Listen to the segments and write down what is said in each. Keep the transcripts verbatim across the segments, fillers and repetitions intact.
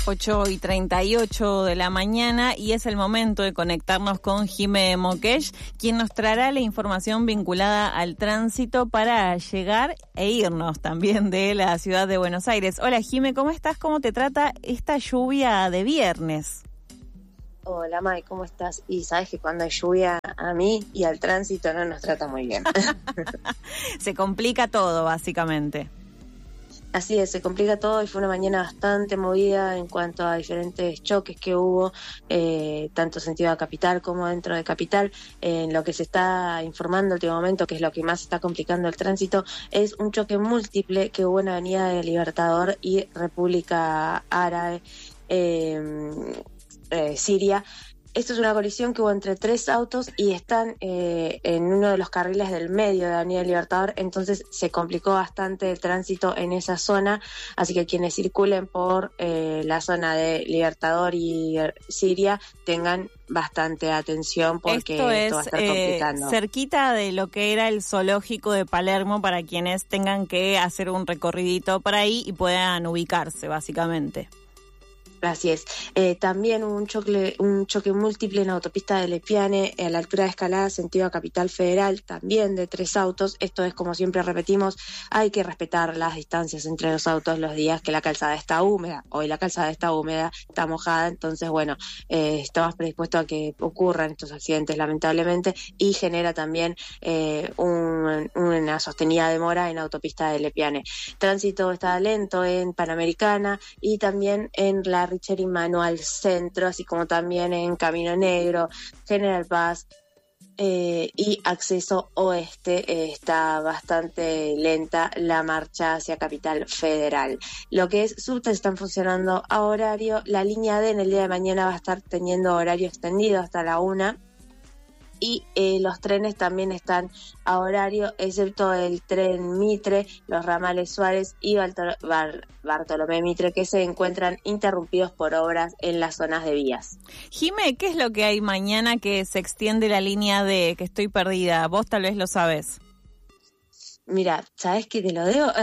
ocho y treinta y ocho de la mañana y es el momento de conectarnos con Jime Mokesh, quien nos traerá la información vinculada al tránsito para llegar e irnos también de la ciudad de Buenos Aires. Hola Jime, ¿cómo estás? ¿Cómo te trata esta lluvia de viernes? Hola Mai, ¿cómo estás? Y sabes que cuando hay lluvia a mí y al tránsito no nos trata muy bien. Se complica todo básicamente. Así es, se complica todo y fue una mañana bastante movida en cuanto a diferentes choques que hubo, eh, tanto sentido a Capital como dentro de Capital. Eh, en lo que se está informando último momento, que es lo que más está complicando el tránsito, es un choque múltiple que hubo en Avenida del Libertador y República Árabe, eh, eh, Siria. Esto es una colisión que hubo entre tres autos y están eh, en uno de los carriles del medio de Avenida Libertador, entonces se complicó bastante el tránsito en esa zona, así que quienes circulen por eh, la zona de Libertador y Siria tengan bastante atención porque esto, esto es, va a estar complicando. Eh, cerquita de lo que era el zoológico de Palermo para quienes tengan que hacer un recorridito por ahí y puedan ubicarse básicamente. Así es. Eh, también hubo un choque, un choque múltiple en la autopista de Lepiane, a la altura de Escalada, sentido a Capital Federal, también de tres autos. Esto es, como siempre repetimos, hay que respetar las distancias entre los autos los días que la calzada está húmeda. Hoy la calzada está húmeda, está mojada, entonces, bueno, eh, estamos predispuestos a que ocurran estos accidentes, lamentablemente, y genera también eh, un, una sostenida demora en la autopista de Lepiane. Tránsito está lento en Panamericana y también en la Richeri Manual Centro, así como también en Camino Negro, General Paz eh, y Acceso Oeste. Eh, está bastante lenta la marcha hacia Capital Federal. Lo que es subtes están funcionando a horario. La línea D en el día de mañana va a estar teniendo horario extendido hasta la una. Y eh, los trenes también están a horario, excepto el tren Mitre, los ramales Suárez y Bartol- Bar- Bartolomé Mitre, que se encuentran interrumpidos por obras en las zonas de vías. Jime, ¿qué es lo que hay mañana que se extiende la línea D? Que estoy perdida, vos tal vez lo sabés. Mira, ¿sabes qué te lo debo?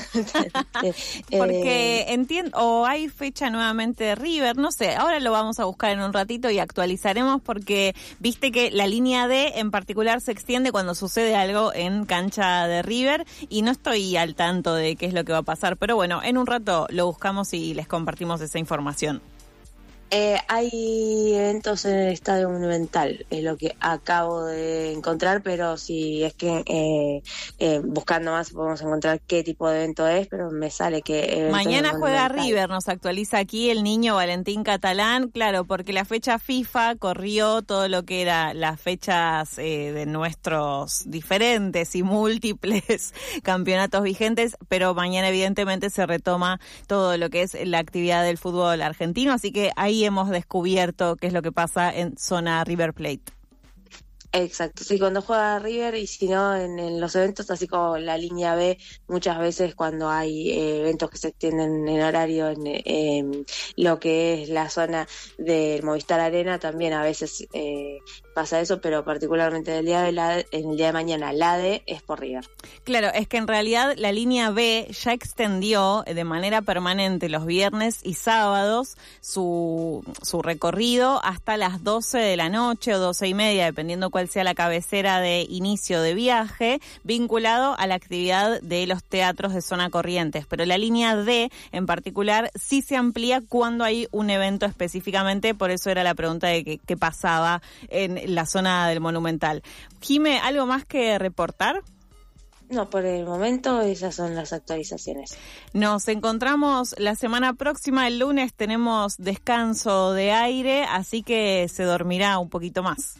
Porque eh, entiendo, o hay fecha nuevamente de River, no sé, ahora lo vamos a buscar en un ratito y actualizaremos porque viste que la línea D en particular se extiende cuando sucede algo en cancha de River y no estoy al tanto de qué es lo que va a pasar, pero bueno, en un rato lo buscamos y les compartimos esa información. Eh, hay eventos en el Estadio Monumental, es lo que acabo de encontrar, pero si es que eh, eh, buscando más podemos encontrar qué tipo de evento es, pero me sale que... Mañana juega River, nos actualiza aquí el niño Valentín Catalán, claro, porque la fecha FIFA corrió todo lo que era las fechas eh, de nuestros diferentes y múltiples campeonatos vigentes, pero mañana evidentemente se retoma todo lo que es la actividad del fútbol argentino, así que ahí hemos descubierto qué es lo que pasa en zona River Plate. Exacto, sí, cuando juega River y si no en, en los eventos, así como la línea B, muchas veces cuando hay eh, eventos que se extienden en horario en eh, lo que es la zona del Movistar Arena, también a veces eh, pasa eso, pero particularmente el día de la, en el día de mañana la D es por River. Claro, es que en realidad la línea B ya extendió de manera permanente los viernes y sábados su, su recorrido hasta las doce de la noche o doce y media, dependiendo cuál sea la cabecera de inicio de viaje, vinculado a la actividad de los teatros de zona Corrientes. Pero la línea D en particular sí se amplía cuando hay un evento específicamente, por eso era la pregunta de qué, qué pasaba en la zona del Monumental. Jime, ¿algo más que reportar? No, por el momento esas son las actualizaciones. Nos encontramos la semana próxima, el lunes tenemos descanso de aire, así que se dormirá un poquito más.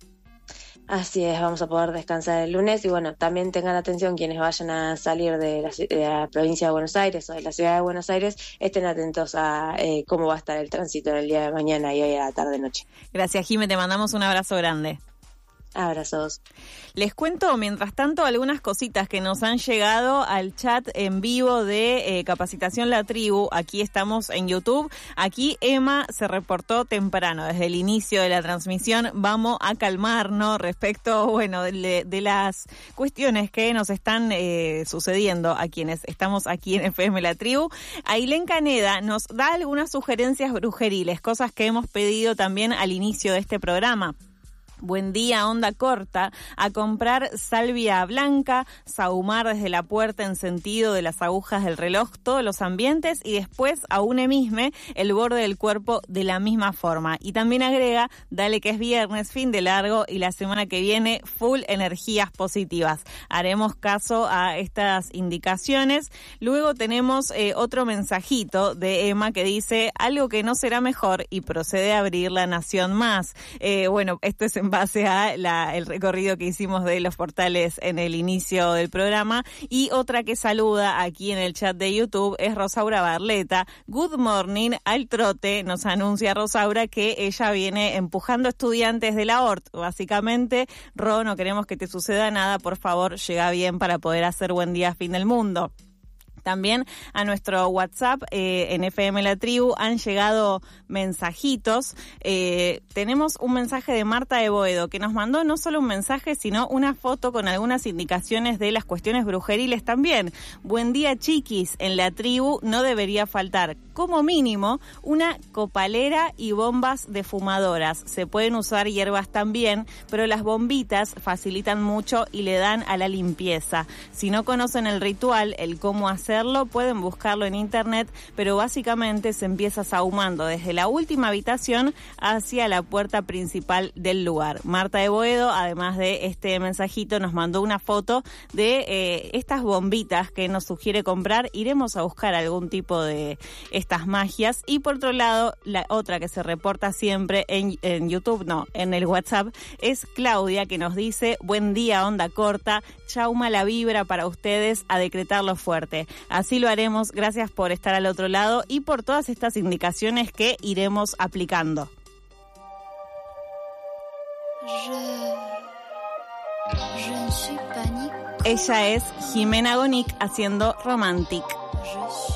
Así es, vamos a poder descansar el lunes y bueno, también tengan atención quienes vayan a salir de la, de la provincia de Buenos Aires o de la ciudad de Buenos Aires, estén atentos a eh, cómo va a estar el tránsito en el día de mañana y hoy a la tarde-noche. Gracias, Jime, te mandamos un abrazo grande. Abrazos. Les cuento, mientras tanto, algunas cositas que nos han llegado al chat en vivo de eh, Capacitación La Tribu. Aquí estamos en YouTube. Aquí Emma se reportó temprano, desde el inicio de la transmisión. Vamos a calmarnos respecto, bueno, de, de las cuestiones que nos están eh, sucediendo a quienes estamos aquí en F M La Tribu. Ailén Caneda nos da algunas sugerencias brujeriles, cosas que hemos pedido también al inicio de este programa. Buen día, onda corta, a comprar salvia blanca, sahumar desde la puerta en sentido de las agujas del reloj todos los ambientes y después a un emisme el borde del cuerpo de la misma forma. Y también agrega, dale que es viernes, fin de largo y la semana que viene full energías positivas. Haremos caso a estas indicaciones. Luego tenemos eh, otro mensajito de Emma que dice algo que no será mejor y procede a abrir La Nación Más. Eh, bueno, esto es en base a la, el recorrido que hicimos de los portales en el inicio del programa. Y otra que saluda aquí en el chat de YouTube es Rosaura Barleta. Good morning al trote, nos anuncia Rosaura que ella viene empujando estudiantes de la O R T. Básicamente, Ro, no queremos que te suceda nada, por favor, llega bien para poder hacer buen día fin del mundo. También a nuestro WhatsApp eh, en F M La Tribu han llegado mensajitos. Eh, tenemos un mensaje de Marta de Boedo que nos mandó no solo un mensaje, sino una foto con algunas indicaciones de las cuestiones brujeriles también. Buen día, chiquis. En La Tribu no debería faltar, como mínimo, una copalera y bombas defumadoras. Se pueden usar hierbas también, pero las bombitas facilitan mucho y le dan a la limpieza. Si no conocen el ritual, el cómo hacer, pueden buscarlo en internet, pero básicamente se empieza sahumando desde la última habitación hacia la puerta principal del lugar. Marta de Boedo, además de este mensajito, nos mandó una foto de eh, estas bombitas que nos sugiere comprar. Iremos a buscar algún tipo de estas magias. Y por otro lado, la otra que se reporta siempre en, en YouTube, no, en el WhatsApp, es Claudia, que nos dice, buen día, onda corta, chauma la vibra para ustedes, a decretarlo fuerte. Así lo haremos, gracias por estar al otro lado y por todas estas indicaciones que iremos aplicando. Ella es Jimena Gonic haciendo Romantic.